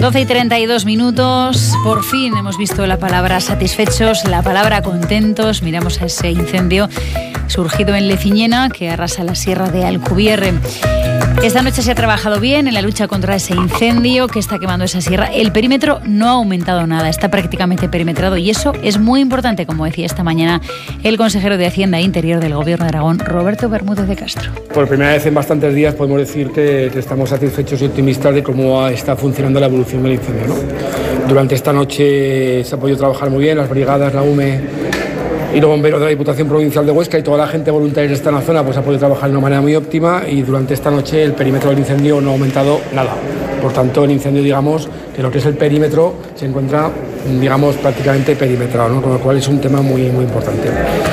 12:32, por fin hemos visto la palabra satisfechos, la palabra contentos. Miramos a ese incendio surgido en Leciñena que arrasa la sierra de Alcubierre. Esta noche se ha trabajado bien en la lucha contra ese incendio que está quemando esa sierra. El perímetro no ha aumentado nada, está prácticamente perimetrado y eso es muy importante, como decía esta mañana el consejero de Hacienda e Interior del Gobierno de Aragón, Roberto Bermúdez de Castro. Por primera vez en bastantes días podemos decir que estamos satisfechos y optimistas de cómo está funcionando la evolución del incendio, ¿no? Durante esta noche se ha podido trabajar muy bien, las brigadas, la UME y los bomberos de la Diputación Provincial de Huesca y toda la gente voluntaria que está en la zona pues ha podido trabajar de una manera muy óptima y durante esta noche el perímetro del incendio no ha aumentado nada. Por tanto, el incendio, digamos, que lo que es el perímetro se encuentra, digamos, prácticamente perimetrado, ¿no? Con lo cual es un tema muy, muy importante.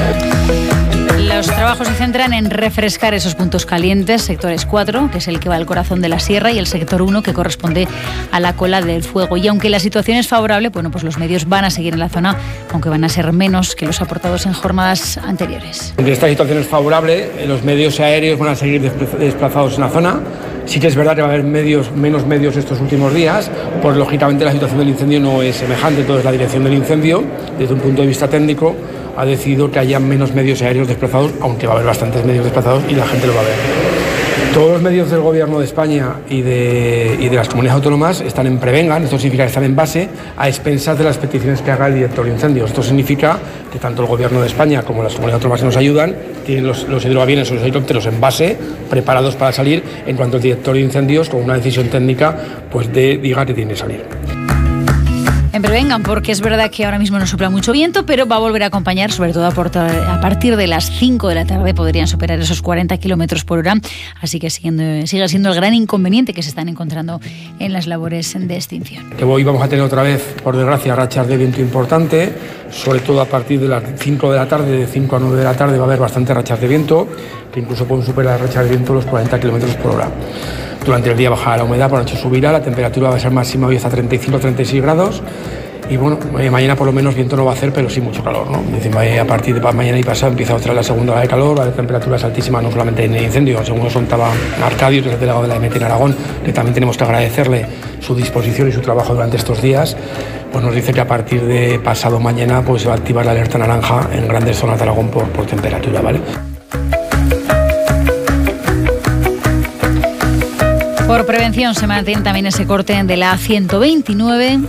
Los trabajos se centran en refrescar esos puntos calientes, sectores 4, que es el que va al corazón de la sierra, y el sector 1, que corresponde a la cola del fuego. Y aunque la situación es favorable, bueno, pues los medios van a seguir en la zona, aunque van a ser menos que los aportados en jornadas anteriores. Aunque esta situación es favorable, los medios aéreos van a seguir desplazados en la zona. Sí que es verdad que va a haber menos medios estos últimos días, pues lógicamente la situación del incendio no es semejante. Entonces la dirección del incendio, desde un punto de vista técnico, ha decidido que haya menos medios aéreos desplazados, aunque va a haber bastantes medios desplazados y la gente lo va a ver. Todos los medios del Gobierno de España y de las comunidades autónomas están en prevengan, esto significa que están en base a expensas de las peticiones que haga el director de incendios. Esto significa que tanto el Gobierno de España como las comunidades autónomas que nos ayudan tienen los hidroaviones o los helicópteros en base, preparados para salir en cuanto el director de incendios, con una decisión técnica, pues diga que tiene que salir. En prevengan, porque es verdad que ahora mismo no sopla mucho viento, pero va a volver a acompañar, sobre todo a partir de las 5 de la tarde podrían superar esos 40 kilómetros por hora, así que sigue siendo el gran inconveniente que se están encontrando en las labores de extinción. Que hoy vamos a tener otra vez, por desgracia, rachas de viento importante, sobre todo a partir de las 5 de la tarde, de 5 a 9 de la tarde va a haber bastantes rachas de viento, que incluso pueden superar las rachas de viento los 40 kilómetros por hora. Durante el día bajará la humedad, por la noche subirá, la temperatura va a ser máxima hoy hasta 35-36 grados y bueno, mañana por lo menos viento no va a hacer, pero sí mucho calor, ¿no? A partir de mañana y pasado empieza otra la segunda ola de calor, va a haber temperaturas altísimas, no solamente en el incendio, según nos contaba Arcadio, que es el delegado de la EMET en Aragón, que también tenemos que agradecerle su disposición y su trabajo durante estos días. Pues nos dice que a partir de pasado mañana pues se va a activar la alerta naranja en grandes zonas de Aragón por temperatura, ¿vale? Por prevención se mantiene también ese corte de la A129.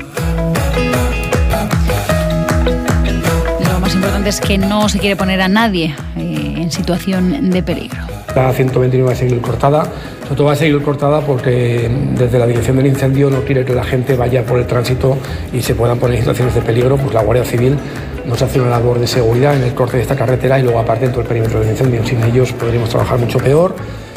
Lo más importante es que no se quiere poner a nadie en situación de peligro. La A129 va a seguir cortada, sobre todo va a seguir cortada porque desde la dirección del incendio no quiere que la gente vaya por el tránsito y se puedan poner en situaciones de peligro. Pues la Guardia Civil nos hace una labor de seguridad en el corte de esta carretera y luego aparte en todo el perímetro del incendio. Sin ellos podríamos trabajar mucho peor.